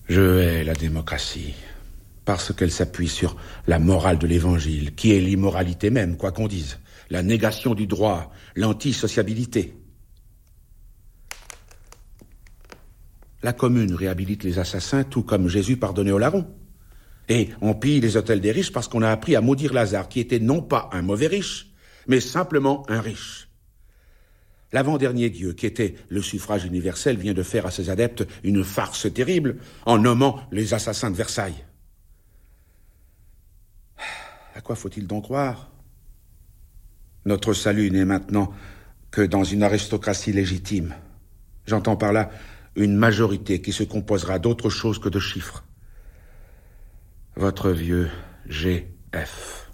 Je hais la démocratie, parce qu'elle s'appuie sur la morale de l'Évangile, qui est l'immoralité même, quoi qu'on dise. La négation du droit, l'antisociabilité. La commune réhabilite les assassins, tout comme Jésus pardonnait aux larrons. Et on pille les hôtels des riches parce qu'on a appris à maudire Lazare, qui était non pas un mauvais riche, mais simplement un riche. L'avant-dernier Dieu, qui était le suffrage universel, vient de faire à ses adeptes une farce terrible en nommant les assassins de Versailles. À quoi faut-il donc croire ? Notre salut n'est maintenant que dans une aristocratie légitime. J'entends par là une majorité qui se composera d'autre chose que de chiffres. Votre vieux G.F.